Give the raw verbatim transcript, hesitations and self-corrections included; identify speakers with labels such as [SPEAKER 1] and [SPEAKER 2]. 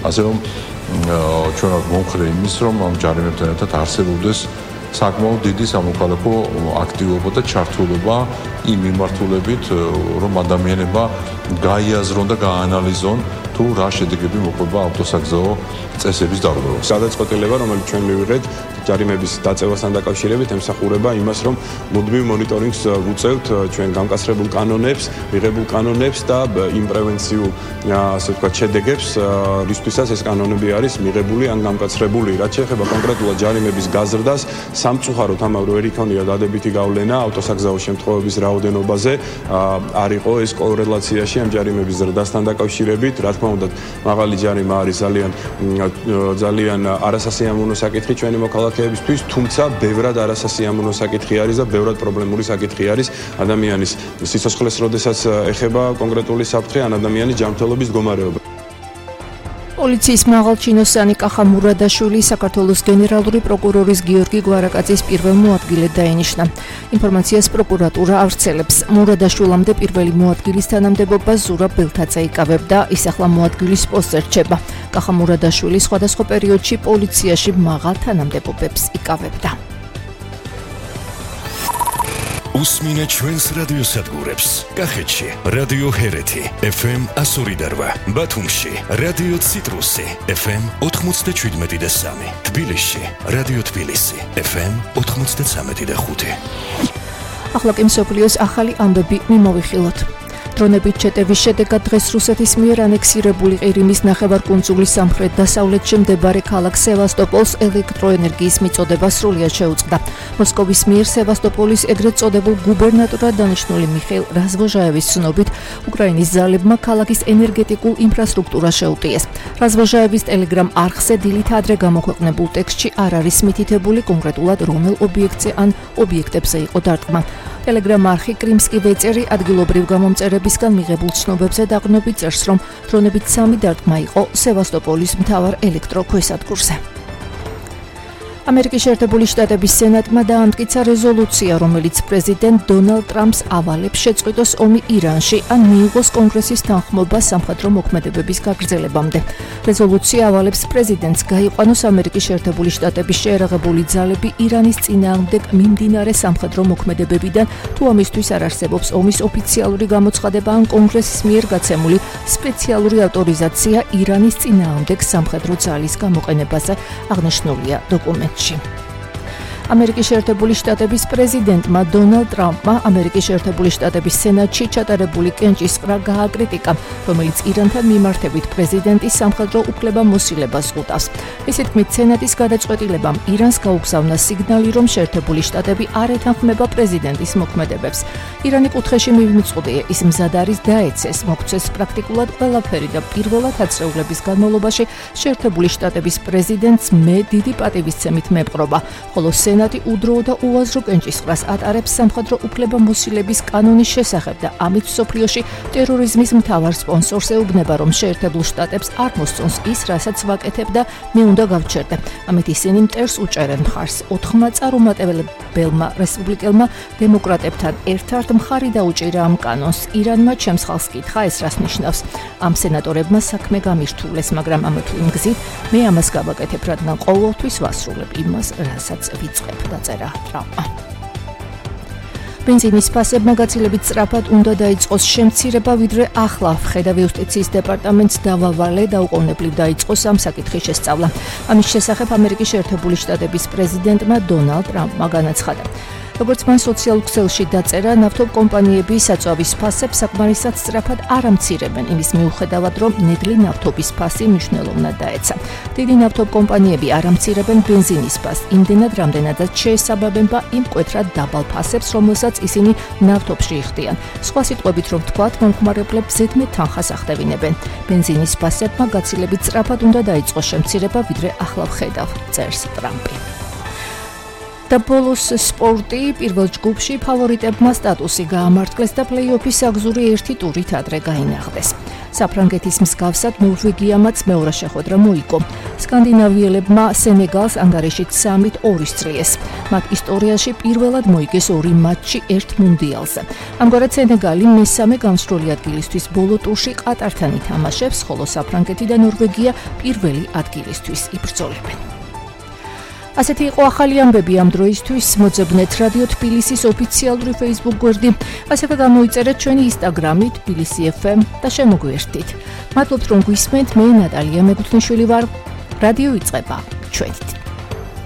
[SPEAKER 1] ასე რომ ჩვენ ვართ მომხრე იმის, რომ ამ ჯარიმებთან ერთად არსებობდეს საკმაოდ დიდი სამოქალაქო აქტივობა და ჩართულობა იმ მიმართულებით, რომ ადამიანებმა გაიაზრონ და გააანალიზონ თუ რა შედეგები მოყვება ავტოსაგზაო წესების დარღვევას.
[SPEAKER 2] გადაწყვეტილება, რომელიც ჩვენ მივიღეთ ჯარიმების დაწევასთან დაკავშირებით, ემსახურება იმას, რომ მუდმივ მონიტორინგს ვუწევთ ჩვენ გამკაცრებულ კანონებს, მიღებულ კანონებს და იმ პრევენციულ, ასე ვთქვათ, შედეგებს, რისთვისაც ეს კანონები არის მიღებული ან გამკაცრებული. რაც შეეხება კონკრეტულად ჯარიმების გაზრდას, სამწუხაროდ ამავე ვერ იქონია დადებითი გავლენა ავტოსაგზაო შემთხვევების რაოდენობაზე, არ იყო ეს კორელაციაში ამ ჯარიმების ზრდასთან დაკავშირებით. რა თქმა უნდა, მაღალი ჯარიმა არის ძალიან ძალიან არასასიამოვნო საკითხი ჩვენი მოქალაქეებისთვის, თუმცა ბევრად არასასიამოვნო საკითხი არის და ბევრად პრობლემური საკითხი არის ადამიანის სიცოცხლეს, როდესაც ეხება კონკრეტული საფრთხე ან ადამიანის ჯანმრთელობის მდგომარეობა.
[SPEAKER 3] პოლიციის მაღალჩინოსანი კახა მურადაშვილი საქართველოს გენერალური პროკურორის გიორგი გვარაკაძის პირველ მოადგილედ დაინიშნა. ინფორმაციას პროკურატურა ავრცელებს. მურადაშვილამდე პირველი მოადგილის თანამდებობა ზურაბ ბელთაძე იკავებდა, ის ახლა მოადგილის პოსტზე რჩება. კახა მურადაშვილი სხვადასხვა პერიოდში პოლიციაში მაღალ თანამდებობებს იკავებდა.
[SPEAKER 4] უსმინე ჩვენს რადიოსადგურებს. კახეთში რადიო ჰერეთი ეფ ემ ასორი და რვა, ბათუმში რადიო ციტრუსი ეფ ემ ოთხმოცდაშვიდმეტი და სამი, თბილისში რადიო თბილისი ეფ ემ ოთხმოცდაცამეტი და ხუთი.
[SPEAKER 3] ახლა კი მსოფლიოს ახალი ამბები მიმოვიხილოთ. დრონებით შეტევის შედეგად დღეს რუსეთის მიერ ანექსირებული ყირიმის ნახევარკუნძულის სამხრეთ-დასავლეთში მდებარე ქალაქ სევასტოპოლს ელექტროენერგიის მიწოდება სრულიად შეუწყდა. მოსკოვის მიერ სევასტოპოლის ეგრეთ წოდებულ გუბერნატორად დანიშნული მიხეილ რაზვოჟაევის ცნობით, უკრაინის ძალებმა ქალაქის ენერგეტიკულ ინფრასტრუქტურას შეუტიეს. რაზვოჟაევის ტელეგრამ არხზე დილით ადრე გამოქვეყნებულ ტექსტში არ არის მითითებული კონკრეტულად რომელ ობიექტზე ან ობიექტებზე იყო დარტყმა. ტელეგრამ არხი კრიმსკი ვეწერი ადგილობრივ გამომწერებისგან მიღებულ ცნობებზე დაყრდნობით წერს, რომ დრონებით სამი დარტყმა იყო სევასტოპოლის მთავარ ელექტროქვესადგურზე. ამერიკის შეერთებული შტატების სენატმა დაამტკიცა რეზოლუცია, რომელიც პრეზიდენტ დონალდ ტრამპს ავალებს შეწყვიტოს ომი ირანში ან მიიღოს კონგრესის თანხმობა სამხედრო მოქმედებების გაგრძელებამდე. რეზოლუცია ავალებს პრეზიდენტს გაიყვანოს ამერიკის შეერთებული შტატების შეერაღებული ძალები ირანის წინააღმდეგ მიმდინარე სამხედრო მოქმედებებიდან, თუ ამისთვის არ არსებობს ომის ოფიციალური გამოცხადება ან კონგრესის მიერ გაცემული სპეციალური ავტორიზაცია ირანის წინააღმდეგ სამხედრო ძალის გამოყენებაზე, აღნიშნულია დოკუმენტში. ამერიკის შეერთებული შტატების პრეზიდენტმა დონალდ ტრამპმა ამერიკის შეერთებული შტატების სენატში ჩატარებული კენჭისყრა გააკრიტიკა, რომელიც ირანთან მიმართებით პრეზიდენტის სამხედრო უფლებამოსილებას ღვთავს. მისი თქმით, სენატის გადაწყვეტილებამ ირანს გაუგზავნა სიგნალი, რომ შეერთებული შტატები არ ეთანხმება პრეზიდენტის მოქმედებებს. ირანი კუთხეში მივიმწყვდია, ის მზად არის დაეცეს, მოქცეს პრაქტიკულად ყველაფერი და პირველად ათწლეულების განმავლობაში შეერთებული შტატების პრეზიდენტს მე დიდი პატივისცემით მეპყრობა, ხოლო სენატი უდროო და უაზრო კენჭისყრას ატარებს სამხედრო უფლებამოსილების კანონის შესახებ და ამით მსოფლიოში ტერორიზმის მთავარ სპონსორს ეუბნება, რომ შეერთებულ შტატებს არ მოსწონს ის, რასაც ვაკეთებ და მე უნდა გავჩერდე. ამით ისინი მტერს უჭერენ მხარს ოთხმა წარუმატებელმა რესპუბლიკელმა დემოკრატებთან ერთად მხარი დაუჭირა ამ კანონს. ირანმა ჩემს ხალხს კითხა, ეს რას ნიშნავს. ამ სენატორებმა საქმე გამირთულეს, მაგრამ ამ თვლით მგზით მე ამას გავაკეთებ, რადგან ყოველთვის ვასრულებ იმას, რასაც ვიწყებ. დაწერა ტრამპმა. ბენზინის ფასებმა გაცილებით სწრაფად უნდა დაიწყოს შემცირება, ვიდრე ახლა ხედავ იუსტიციის დეპარტამენტს დავავალე დაუყოვნებლივ დაიწყოს ამ საკითხის შესწავლა. ამის შესახებ ამერიკის შეერთებული შტატების პრეზიდენტმა დონალდ ტრამპმა განაცხადა. როგორც მან სოციალურ ქსელში დაწერა, ნავთობკომპანიები საწვავის ფასებს საკმარისად სწრაფად არ ამცირებენ, იმის მიუხედავად, რომ ნედლი ნავთობის ფასი მნიშვნელოვნად დაეცა. დიდი ნავთობკომპანიები არ ამცირებენ ბენზინის ფასს, იმდენად, რამდენადაც შეესაბამება იმ მკვეთრად დაბალ ფასებს, რომელსაც ისინი ნავთობში იხდიან. სხვა სიტყვებით რომ ვთქვათ, მომხმარებლებს ზედმეტ თანხას ახდევინებენ. ბენზინის ფასებმა გაცილებით სწრაფად უნდა დაიწყოს შემცირება, ვიდრე ახლა ვხედავ, წერს ტრამპი. და ბოლოს სპორტი, პირველ ჯგუფში ფავორიტებმა სტატუსი გაამართლეს და პლეი-ოფის საგზური ერთი ტურით ადრე გაინაღდეს. საფრანგეთის მსგავსად ნორვეგიამაც მეორე შეხვედრა მოიგო. სკანდინავიელებმა სენეგალს ანგარიშით სამით ორი სწრიეს. მათ ისტორიაში პირველად მოიგეს ორი მატჩი ერთ მუნდიალზე. ამგვარად სენეგალი მესამე გამსვლელი ადგილისთვის ბოლო ტურში ყატართან ითამაშებს, ხოლო საფრანგეთი და ნორვეგია პირველი ადგილისთვის იბრძოლებენ. ასეთი იყო ახალი ამბები ამ დროისთვის. მოძებნეთ რადიო თბილისის ოფიციალური Facebook გვერდი, ასევე გამოიწერეთ ჩვენი Instagram-ი თბილისი ეფ ემ და შემოგვიერთდით. მადლობთ რომ გვისმენთ, მე ნატალია მეფუტნიშვილი ვარ. რადიო იწყება ჩვენით.